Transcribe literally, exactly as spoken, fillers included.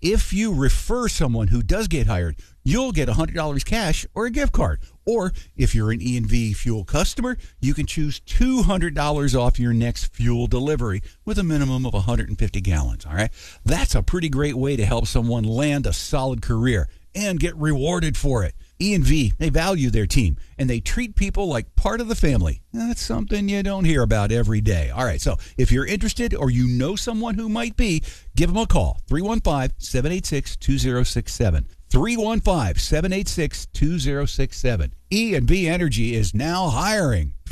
If you refer someone who does get hired, you'll get one hundred dollars cash or a gift card. Or if you're an E and V fuel customer, you can choose two hundred dollars off your next fuel delivery with a minimum of one hundred fifty gallons. All right. That's a pretty great way to help someone land a solid career and get rewarded for it. E and V, they value their team, and they treat people like part of the family. That's something you don't hear about every day. All right, so if you're interested or you know someone who might be, give them a call, three one five, seven eight six, two zero six seven. three one five, seven eight six, two zero six seven. E and V Energy is now hiring.